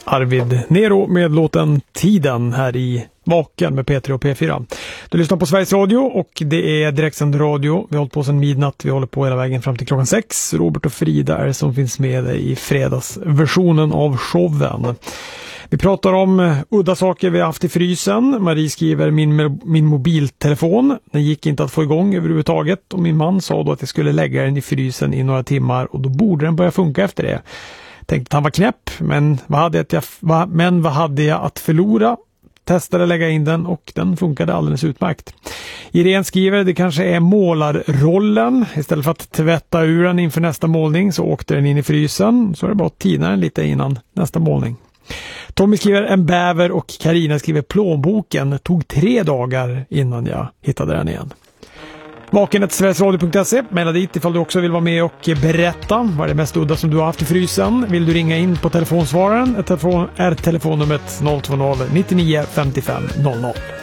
Arvid Nero med låten Tiden här i Vaken med P3 och P4. Du lyssnar på Sveriges Radio och det är direktsänd radio. Vi har hållit på sedan midnatt. Vi håller på hela vägen fram till klockan 6. Robert och Frida är som finns med i fredagsversionen av showen. Vi pratar om udda saker vi har haft i frysen. Marie skriver min mobiltelefon. Den gick inte att få igång överhuvudtaget. Och min man sa då att jag skulle lägga den i frysen i några timmar. Och då borde den börja funka efter det. Tänkte att han var knäpp. Men vad hade jag att förlora? Testade lägga in den och den funkade alldeles utmärkt. Irene skriver det kanske är målarrollen. Istället för att tvätta ur den inför nästa målning så åkte den in i frysen. Så är det bara att tina den lite innan nästa målning. Tommy skriver en bäver och Karina skriver plånboken. Tog 3 dagar innan jag hittade den igen. Vaken@sverigesradio.se. Maila dit ifall du också vill vara med och berätta vad är det mest udda som du har haft i frysen. Vill du ringa in på telefonsvararen? Telefonnumret 020 99 55 00.